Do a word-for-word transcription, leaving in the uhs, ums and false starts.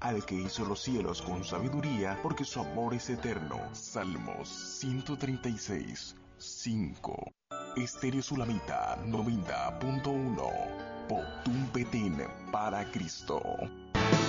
al que hizo los cielos con sabiduría, porque su amor es eterno. Salmos ciento treinta y seis, cinco. Estéreo Sulamita noventa punto uno. Potum Petin para Cristo.